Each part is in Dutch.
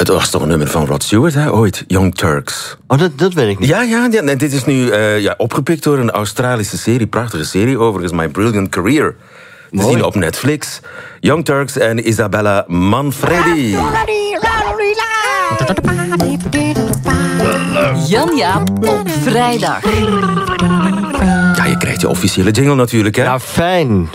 Het was toch een nummer van Rod Stewart, hè, ooit? Young Turks. Oh, dat weet ik niet. Ja, nee, dit is nu opgepikt door een Australische serie. Prachtige serie, overigens. My Brilliant Career. Te zien op Netflix. Young Turks en Isabella Manfredi. Jan-Jaap op vrijdag. Ja, je krijgt je officiële jingle natuurlijk, hè? Ja, fijn.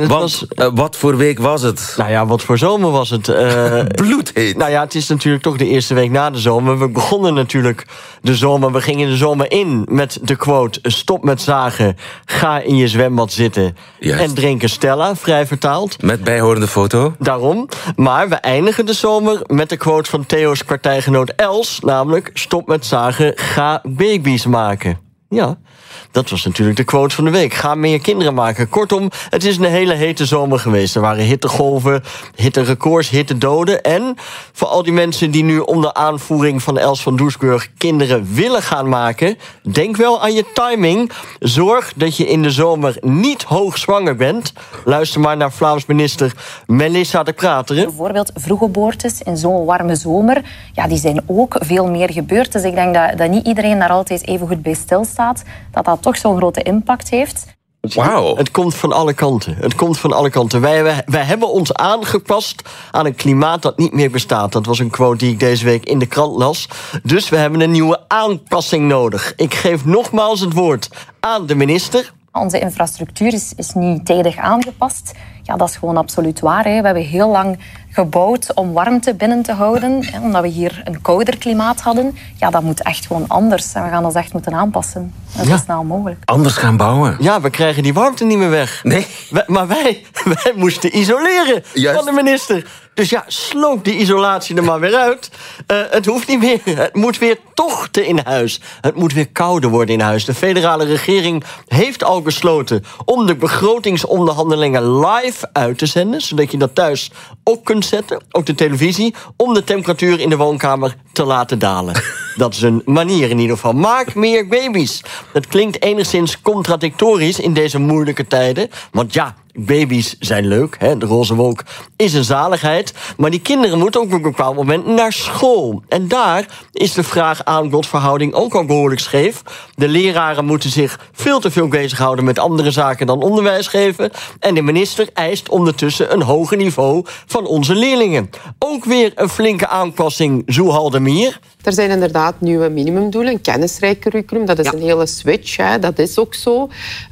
Wat voor week was het? Nou ja, wat voor zomer was het? Bloedheet. Nou ja, het is natuurlijk toch de eerste week na de zomer. We begonnen natuurlijk de zomer. We gingen de zomer in met de quote: stop met zagen, ga in je zwembad zitten. Juist. En drinken Stella, vrij vertaald. Met bijhorende foto. Daarom. Maar we eindigen de zomer met de quote van Theo's partijgenoot Els. Namelijk: stop met zagen, ga baby's maken. Ja, dat was natuurlijk de quote van de week. Ga meer kinderen maken. Kortom, het is een hele hete zomer geweest. Er waren hittegolven, hitterecords, hittedoden. En voor al die mensen die nu onder aanvoering van Els van Doesburg kinderen willen gaan maken, denk wel aan je timing. Zorg dat je in de zomer niet hoogzwanger bent. Luister maar naar Vlaams minister Melissa de Prateren. Bijvoorbeeld vroeggeboortes in zo'n warme zomer, ja, die zijn ook veel meer gebeurd. Dus ik denk dat niet iedereen daar altijd even goed bij stilstaat. Dat toch zo'n grote impact heeft. Wauw. Het komt van alle kanten. Het komt van alle kanten. Wij hebben ons aangepast aan een klimaat dat niet meer bestaat. Dat was een quote die ik deze week in de krant las. Dus we hebben een nieuwe aanpassing nodig. Ik geef nogmaals het woord aan de minister. Onze infrastructuur is niet tijdig aangepast. Ja, dat is gewoon absoluut waar. Hè. We hebben heel lang gebouwd om warmte binnen te houden. Hè, omdat we hier een kouder klimaat hadden. Ja, dat moet echt gewoon anders. En we gaan ons echt moeten aanpassen. Zo snel mogelijk. Anders gaan bouwen. Ja, we krijgen die warmte niet meer weg. Nee. Maar wij moesten isoleren. Juist. Van de minister. Dus ja, sloop die isolatie er maar weer uit. Het hoeft niet meer. Het moet weer tochten in huis. Het moet weer kouder worden in huis. De federale regering heeft al besloten om de begrotingsonderhandelingen live uit te zenden, zodat je dat thuis ook kunt zetten, ook de televisie, om de temperatuur in de woonkamer te laten dalen. Dat is een manier in ieder geval. Maak meer baby's. Dat klinkt enigszins contradictorisch in deze moeilijke tijden. Want ja, baby's zijn leuk, hè? De roze wolk is een zaligheid. Maar die kinderen moeten ook op een bepaald moment naar school. En daar is de vraag-aanbodverhouding ook al behoorlijk scheef. De leraren moeten zich veel te veel bezighouden met andere zaken dan onderwijs geven. En de minister eist ondertussen een hoger niveau van onze leerlingen. Ook weer een flinke aanpassing, Zoe Haldermier. Er zijn inderdaad nieuwe minimumdoelen, een kennisrijk curriculum. Dat is een hele switch, hè. Dat is ook zo.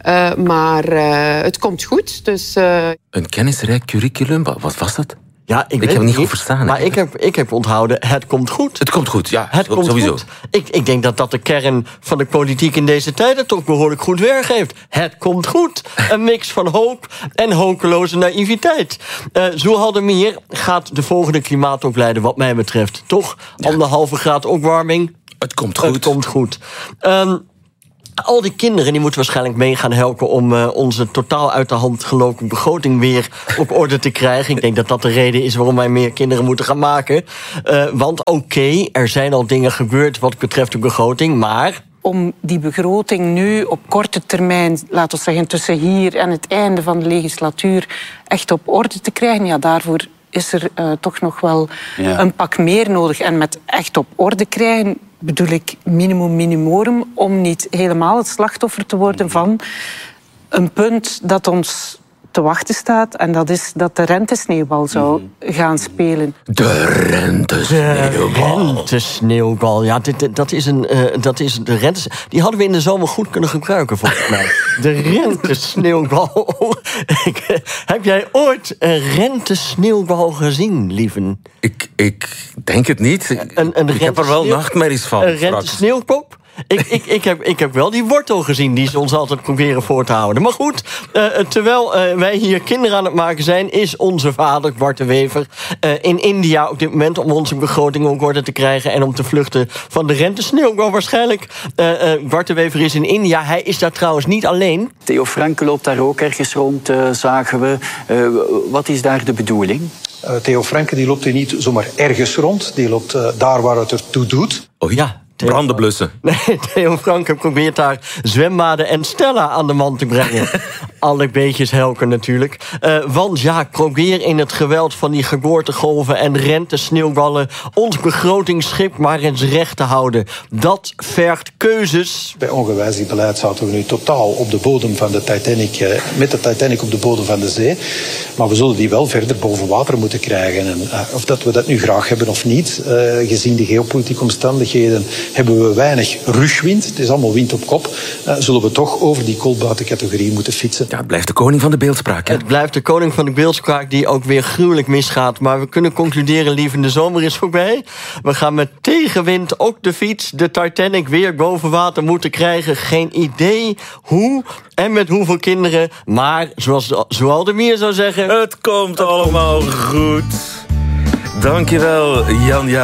Maar het komt goed. Dus, Een kennisrijk curriculum? Wat was dat? Ja, ik heb het niet goed verstaan. Maar ik heb onthouden, het komt goed. Het komt goed, ja. Het komt sowieso. goed. Ik denk dat de kern van de politiek in deze tijden toch behoorlijk goed weergeeft. Het komt goed. Een mix van hoop en hopeloze naïviteit. Zoe Haldermier gaat de volgende klimaatopleider wat mij betreft. Toch? 1,5 graad opwarming. Het komt goed. Het komt goed. Al die kinderen die moeten waarschijnlijk mee gaan helpen om onze totaal uit de hand gelopen begroting weer op orde te krijgen. Ik denk dat dat de reden is waarom wij meer kinderen moeten gaan maken. Want oké, er zijn al dingen gebeurd wat betreft de begroting, maar om die begroting nu op korte termijn, laten we zeggen tussen hier en het einde van de legislatuur, echt op orde te krijgen, ja, daarvoor is er toch nog wel een pak meer nodig. En met echt op orde krijgen bedoel ik minimum minimorum, om niet helemaal het slachtoffer te worden van een punt dat ons te wachten staat. En dat is dat de rentesneeuwbal zou gaan spelen. De rentesneeuwbal. De rentesneeuwbal. Ja, dat is de rentes. Die hadden we in de zomer goed kunnen gebruiken, volgens mij. De rentesneeuwbal. Heb jij ooit een rentesneeuwbal gezien, lieven? Ik denk het niet. Ik heb er wel nachtmerries van. Een rentesneeuwpop? Ik heb wel die wortel gezien die ze ons altijd proberen voor te houden. Maar goed, terwijl wij hier kinderen aan het maken zijn, is onze vader, Bart de Wever, in India op dit moment om onze begroting op orde te krijgen en om te vluchten van de rentesneeuwbal waarschijnlijk. Bart de Wever is in India. Hij is daar trouwens niet alleen. Theo Franke loopt daar ook ergens rond, zagen we. Wat is daar de bedoeling? Theo Franke die loopt hier niet zomaar ergens rond. Die loopt daar waar het ertoe doet. Oh ja. Branden blussen. Nee, Theo Franken probeert daar zwembaden en Stella aan de man te brengen. Alle beetjes helpen natuurlijk. Want ja, probeer in het geweld van die geboortegolven en rente-sneeuwballen ons begrotingsschip maar eens recht te houden. Dat vergt keuzes. Bij ongewijzigd beleid zaten we nu totaal op de bodem van de Titanic, met de Titanic op de bodem van de zee. Maar we zullen die wel verder boven water moeten krijgen. En of dat we dat nu graag hebben of niet, gezien de geopolitieke omstandigheden, hebben we weinig rushwind. Het is allemaal wind op kop. Zullen we toch over die koolbuitencategorie moeten fietsen. Ja, het blijft de koning van de beeldspraak. Hè? Het blijft de koning van de beeldspraak die ook weer gruwelijk misgaat. Maar we kunnen concluderen, lieve, de zomer is voorbij. We gaan met tegenwind ook de fiets, de Titanic, weer boven water moeten krijgen. Geen idee hoe en met hoeveel kinderen. Maar zoals Zoaldemir zou zeggen, Het komt allemaal goed. Dankjewel, Jan.